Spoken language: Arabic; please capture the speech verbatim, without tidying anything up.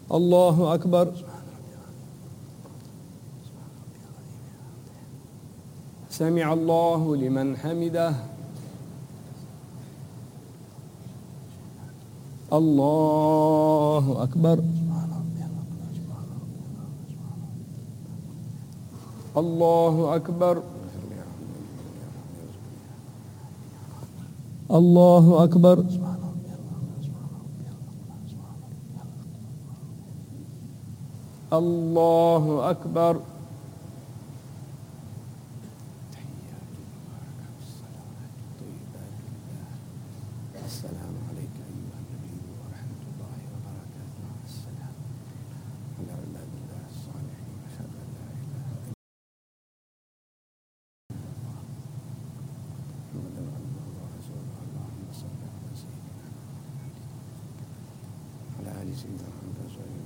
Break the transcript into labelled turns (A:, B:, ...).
A: الله أكبر. سمع الله لمن حمده. الله أكبر. الله أكبر. الله أكبر. الله أكبر. السلام عليك أيها النبي ورحمة الله وبركاته. السلام على عباد الله الصالحين. أشهد أن لا إله إلا الله محمد عبده ورسوله. اللهم صل على سيدنا محمد وعلى آل سيدنا محمد.